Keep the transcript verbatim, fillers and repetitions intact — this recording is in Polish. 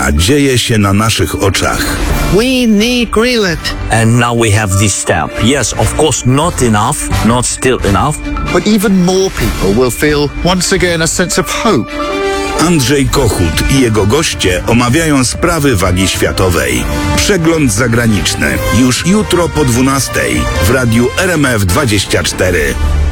zmiana dzieje się na naszych oczach. We need Greenland. And now we have this step. Yes, of course, not enough, not still enough. But even more people will feel once again a sense of hope. Andrzej Kochut i jego goście omawiają sprawy wagi światowej. Przegląd zagraniczny już jutro po dwunastej w radiu R M F dwadzieścia cztery.